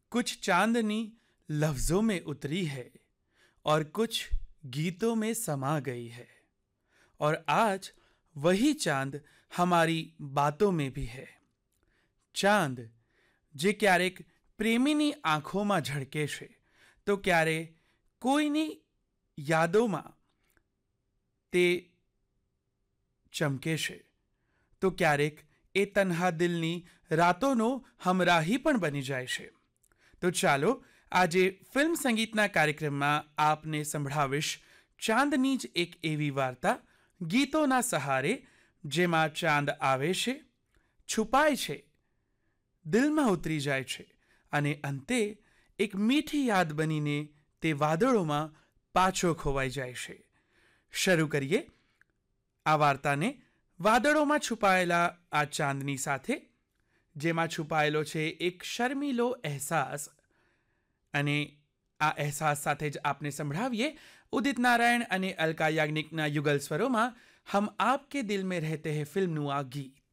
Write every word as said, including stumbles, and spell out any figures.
कुछ चांदनी लफ्जों में उतरी है और कुछ गीतों में समा गई है, और आज वही चांद हमारी बातों में भी है. ચાંદ જે ક્યારેક પ્રેમીની આંખોમાં ઝળકે છે, તો ક્યારે કોઈની યાદોમાં તે ચમકે છે, તો ક્યારેક એ તન્હા દિલની રાતોનો હમરાહી પણ બની જાય છે. તો ચાલો આજે ફિલ્મ સંગીતના કાર્યક્રમમાં આપને સંભળાવીશ ચાંદની જ એક એવી વાર્તા ગીતોના સહારે, જેમાં ચાંદ આવે છે, છુપાય છે, દિલમાં ઉતરી જાય છે અને અંતે એક મીઠી યાદ બનીને તે વાદળોમાં પાછો ખોવાઈ જાય છે. શરૂ કરીએ આ વાર્તાને વાદળોમાં છુપાયેલા આ ચાંદની સાથે, જેમાં છુપાયેલો છે એક શર્મીલો અહેસાસ. અને આ અહેસાસ સાથે જ આપને સંભળાવીએ ઉદિત નારાયણ અને અલકા યાજ્ઞિકના યુગલ સ્વરોમાં હમ આપકે દિલ મેં રહેતે હૈ ફિલ્મનું આ ગીત.